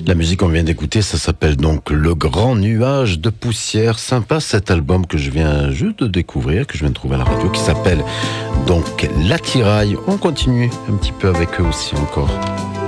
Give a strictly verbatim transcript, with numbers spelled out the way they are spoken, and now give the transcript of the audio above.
La musique qu'on vient d'écouter, ça s'appelle donc Le Grand Nuage de Poussière. Sympa cet album que je viens juste de découvrir, que je viens de trouver à la radio, qui s'appelle donc L'Attirail. On continue un petit peu avec eux aussi encore.